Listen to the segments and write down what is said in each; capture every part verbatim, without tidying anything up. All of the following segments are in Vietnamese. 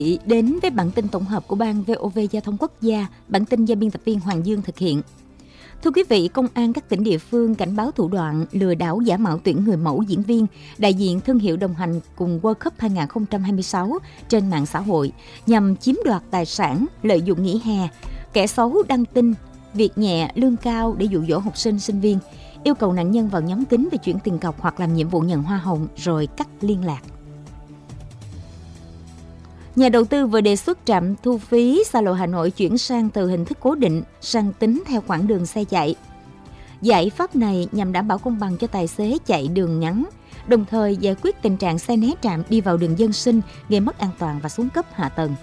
Đến với bản tin tổng hợp của Ban vê o vê Giao thông Quốc gia, bản tin do biên tập viên Hoàng Dương thực hiện. Thưa quý vị, công an các tỉnh địa phương cảnh báo thủ đoạn lừa đảo giả mạo tuyển người mẫu diễn viên, đại diện thương hiệu đồng hành cùng World Cup hai không hai sáu trên mạng xã hội nhằm chiếm đoạt tài sản, lợi dụng nghỉ hè. Kẻ xấu đăng tin việc nhẹ, lương cao để dụ dỗ học sinh, sinh viên, yêu cầu nạn nhân vào nhóm kín về chuyển tiền cọc hoặc làm nhiệm vụ nhận hoa hồng rồi cắt liên lạc. Nhà đầu tư vừa đề xuất trạm thu phí xa lộ Hà Nội chuyển sang từ hình thức cố định sang tính theo quãng đường xe chạy. Giải pháp này nhằm đảm bảo công bằng cho tài xế chạy đường ngắn, đồng thời giải quyết tình trạng xe né trạm đi vào đường dân sinh, gây mất an toàn và xuống cấp hạ tầng.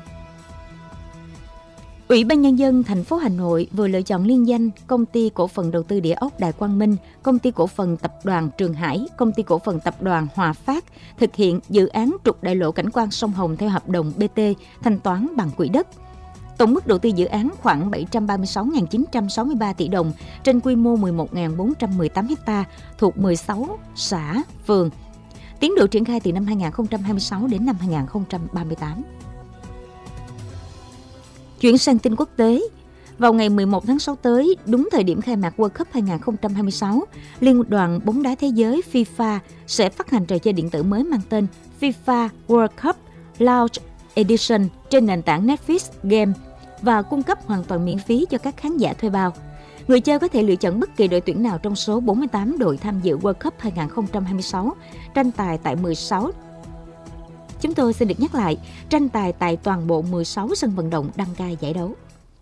Ủy ban Nhân dân thành phố Hà Nội vừa lựa chọn liên danh Công ty Cổ phần Đầu tư Địa ốc Đại Quang Minh, Công ty Cổ phần Tập đoàn Trường Hải, Công ty Cổ phần Tập đoàn Hòa Phát thực hiện dự án trục đại lộ cảnh quan sông Hồng theo hợp đồng bê tê thanh toán bằng quỹ đất. Tổng mức đầu tư dự án khoảng bảy trăm ba mươi sáu nghìn chín trăm sáu mươi ba tỷ đồng trên quy mô mười một nghìn bốn trăm mười tám ha thuộc mười sáu xã, phường. Tiến độ triển khai từ năm hai không hai sáu đến năm hai không ba tám. Chuyển sang tin quốc tế, vào ngày mười một tháng sáu tới, đúng thời điểm khai mạc World Cup hai không hai sáu, Liên đoàn bóng đá thế giới FIFA sẽ phát hành trò chơi điện tử mới mang tên FIFA World Cup Launch Edition trên nền tảng Netflix Game và cung cấp hoàn toàn miễn phí cho các khán giả thuê bao. Người chơi có thể lựa chọn bất kỳ đội tuyển nào trong số bốn mươi tám đội tham dự World Cup hai không hai sáu, tranh tài tại mười sáu Chúng tôi xin được nhắc lại, tranh tài tại toàn bộ mười sáu sân vận động đăng cai giải đấu.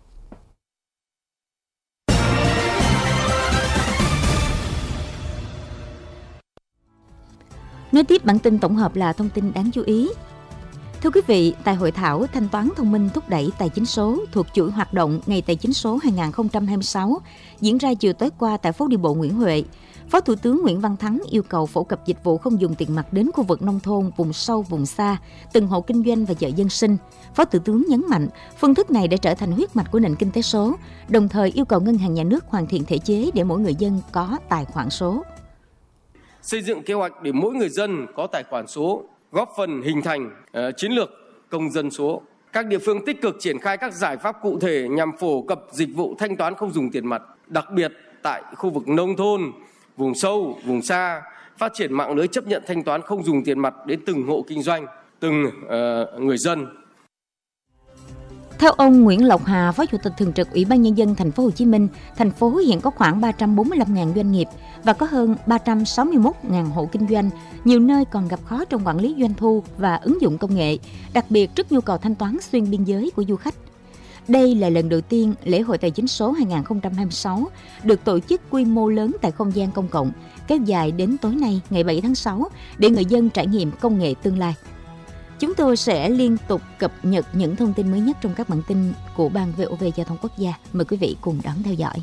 Nói tiếp bản tin tổng hợp là thông tin đáng chú ý. Thưa quý vị, tại hội thảo thanh toán thông minh thúc đẩy tài chính số thuộc chuỗi hoạt động Ngày Tài chính số hai không hai sáu diễn ra chiều tối qua tại phố đi bộ Nguyễn Huệ, Phó Thủ tướng Nguyễn Văn Thắng yêu cầu phổ cập dịch vụ không dùng tiền mặt đến khu vực nông thôn, vùng sâu, vùng xa, từng hộ kinh doanh và chợ dân sinh. Phó Thủ tướng nhấn mạnh, phương thức này đã trở thành huyết mạch của nền kinh tế số, đồng thời yêu cầu Ngân hàng Nhà nước hoàn thiện thể chế để mỗi người dân có tài khoản số. Xây dựng kế hoạch để mỗi người dân có tài khoản số, góp phần hình thành uh, chiến lược công dân số. Các địa phương tích cực triển khai các giải pháp cụ thể nhằm phổ cập dịch vụ thanh toán không dùng tiền mặt, đặc biệt tại khu vực nông thôn, vùng sâu, vùng xa, phát triển mạng lưới chấp nhận thanh toán không dùng tiền mặt đến từng hộ kinh doanh, từng uh, người dân. Theo ông Nguyễn Lộc Hà, Phó Chủ tịch Thường trực Ủy ban Nhân dân Thành phố Hồ Chí Minh, thành phố hiện có khoảng ba trăm bốn mươi lăm nghìn doanh nghiệp và có hơn ba trăm sáu mươi mốt nghìn hộ kinh doanh. Nhiều nơi còn gặp khó trong quản lý doanh thu và ứng dụng công nghệ, đặc biệt trước nhu cầu thanh toán xuyên biên giới của du khách. Đây là lần đầu tiên lễ hội tài chính số hai không hai sáu được tổ chức quy mô lớn tại không gian công cộng, kéo dài đến tối nay ngày bảy tháng sáu để người dân trải nghiệm công nghệ tương lai. Chúng tôi sẽ liên tục cập nhật những thông tin mới nhất trong các bản tin của Ban vê o vê Giao thông Quốc gia. Mời quý vị cùng đón theo dõi.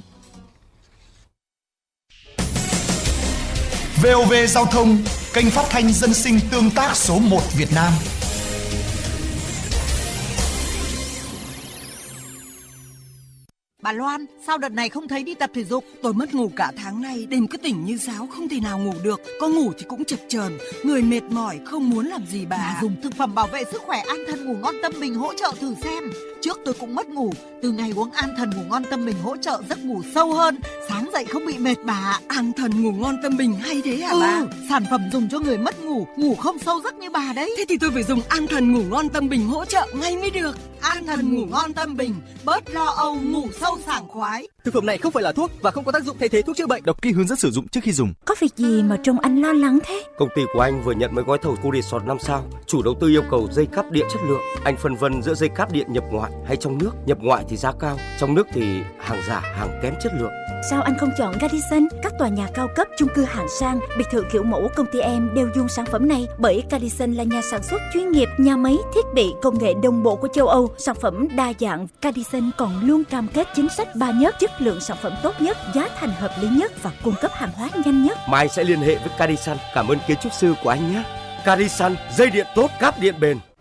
vê o vê Giao thông, kênh phát thanh dân sinh tương tác số một Việt Nam. Bà Loan, sao đợt này không thấy đi tập thể dục? Tôi mất ngủ cả tháng nay, đêm cứ tỉnh như sáo, không thể nào ngủ được. Có ngủ thì cũng chập chờn, người mệt mỏi, không muốn làm gì bà. Bà dùng thực phẩm bảo vệ sức khỏe An Thần Ngủ Ngon Tâm Bình hỗ trợ thử xem. Trước tôi cũng mất ngủ, từ ngày uống An Thần Ngủ Ngon Tâm Bình hỗ trợ giấc ngủ sâu hơn, sáng dậy không bị mệt bà. An Thần Ngủ Ngon Tâm Bình hay thế hả ừ, bà? Sản phẩm dùng cho người mất ngủ, ngủ không sâu giấc như bà đấy. Thế thì tôi phải dùng An Thần Ngủ Ngon Tâm Bình hỗ trợ ngay mới được. An Thần Ngủ Ngon Tâm Bình, bớt lo âu, ngủ sâu sảng khoái. Thực phẩm này không phải là thuốc và không có tác dụng thay thế thuốc chữa bệnh. Đọc kỹ hướng dẫn sử dụng trước khi dùng. Có việc gì mà trông anh lo lắng thế? Công ty của anh vừa nhận mấy gói thầu khu resort năm sao. Chủ đầu tư yêu cầu dây cáp điện chất lượng. Anh phân vân giữa dây cáp điện nhập ngoại hay trong nước. Nhập ngoại thì giá cao, trong nước thì hàng giả, hàng kém chất lượng. Sao anh không chọn Radisson? Các tòa nhà cao cấp, chung cư hạng sang, biệt thự kiểu mẫu công ty em đều dùng sản phẩm này, bởi Radisson là nhà sản xuất chuyên nghiệp, nhà máy, thiết bị, công nghệ đồng bộ của châu Âu. Sản phẩm đa dạng, Radisson còn luôn cam kết chính sách ba nhất, chất lượng sản phẩm tốt nhất, giá thành hợp lý nhất và cung cấp hàng hóa nhanh nhất. Mai sẽ liên hệ với Radisson. Cảm ơn kiến trúc sư của anh nhé. Radisson, dây điện tốt, cáp điện bền.